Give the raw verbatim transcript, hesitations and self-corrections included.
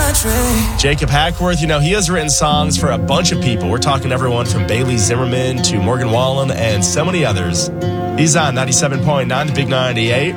Jacob Hackworth, you know, he has written songs for a bunch of people. We're talking everyone from Bailey Zimmerman to Morgan Wallen and so many others. He's on ninety-seven point nine, the Big ninety-eight.